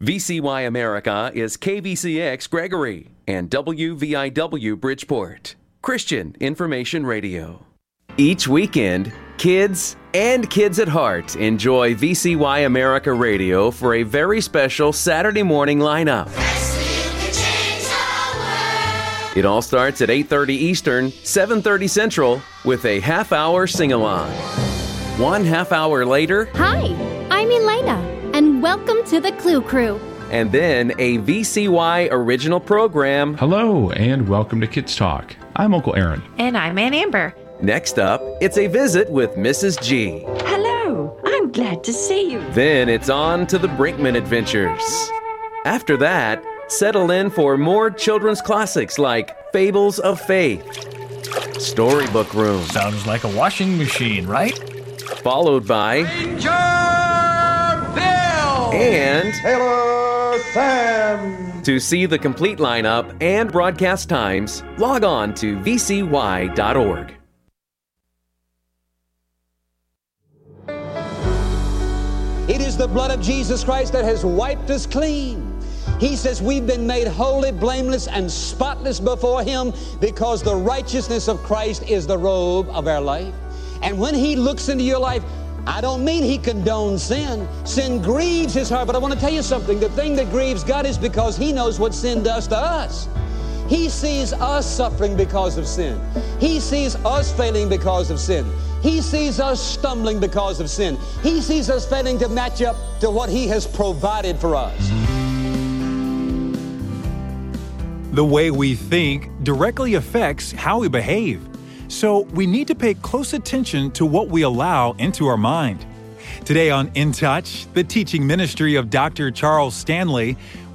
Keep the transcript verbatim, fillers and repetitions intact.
V C Y America is K V C X Gregory and W V I W Bridgeport, Christian Information Radio. Each weekend, kids and kids at heart enjoy V C Y America Radio for a very special Saturday morning lineup. It all starts at eight thirty Eastern, seven thirty Central with a half-hour sing-along. One half hour later... Hi, I'm Elena, and welcome to the Clue Crew. And then a V C Y original program. Hello, and welcome to Kids Talk. I'm Uncle Aaron. And I'm Aunt Amber. Next up, it's a visit with Missus G. Hello, I'm glad to see you. Then it's on to the Brinkman Adventures. After that, settle in for more children's classics like Fables of Faith, Storybook Room. Sounds like a washing machine, right? Followed by Ranger Bill and Taylor Sam. To see the complete lineup and broadcast times, log on to v c y dot org. It is the blood of Jesus Christ that has wiped us clean. He says we've been made holy, blameless, and spotless before Him because the righteousness of Christ is the robe of our life. And when He looks into your life, I don't mean He condones sin. Sin grieves His heart, but I want to tell you something. The thing that grieves God is because He knows what sin does to us. He sees us suffering because of sin. He sees us failing because of sin. He sees us stumbling because of sin. He sees us failing to match up to what He has provided for us. The way we think directly affects how we behave. So we need to pay close attention to what we allow into our mind. Today on In Touch, the teaching ministry of Doctor Charles Stanley,